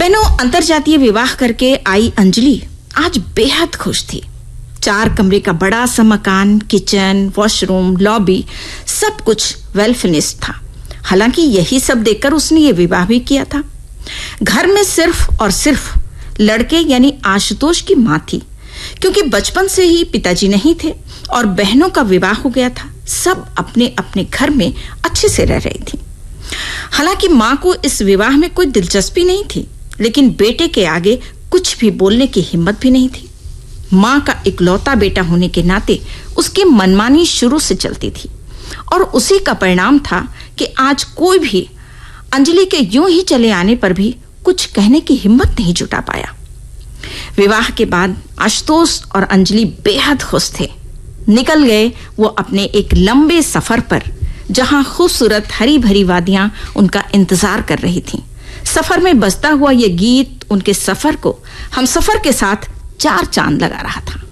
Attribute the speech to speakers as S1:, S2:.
S1: बहनों, अंतरजातीय विवाह करके आई अंजलि आज बेहद खुश थी। 4 कमरे का बड़ा सा मकान, किचन, वॉशरूम, लॉबी, सब कुछ वेल फिनिश्ड था। हालांकि यही सब देखकर उसने ये विवाह भी किया था। घर में सिर्फ और सिर्फ लड़के यानी आशुतोष की मां थी, क्योंकि बचपन से ही पिताजी नहीं थे और बहनों का विवाह हो गया था। सब अपने अपने घर में अच्छे से रह रही थी। हालांकि मां को इस विवाह में कोई दिलचस्पी नहीं थी, लेकिन बेटे के आगे कुछ भी बोलने की हिम्मत भी नहीं थी। मां का इकलौता बेटा होने के नाते उसकी मनमानी शुरू से चलती थी और उसी का परिणाम था कि आज कोई भी अंजलि के यूं ही चले आने पर भी कुछ कहने की हिम्मत नहीं जुटा पाया। विवाह के बाद आशुतोष और अंजलि बेहद खुश थे। निकल गए वो अपने एक लंबे सफर पर, जहां खूबसूरत हरी भरी वादियां उनका इंतजार कर रही थीं। सफर में बजता हुआ ये गीत उनके सफर को हम सफर के साथ 4 चांद लगा रहा था।